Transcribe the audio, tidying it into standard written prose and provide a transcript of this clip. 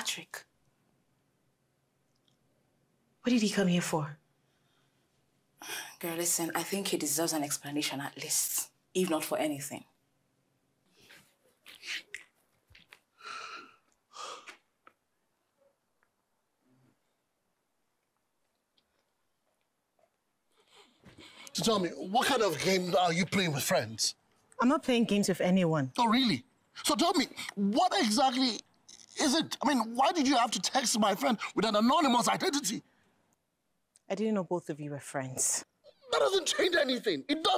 Patrick? What did he come here for? Girl, listen, I think he deserves an explanation at least, if not for anything. So tell me, what kind of game are you playing with friends? I'm not playing games with anyone. Oh, really? So tell me, what exactly is it? I mean, why did you have to text my friend with an anonymous identity? I didn't know both of you were friends. That doesn't change anything. It does.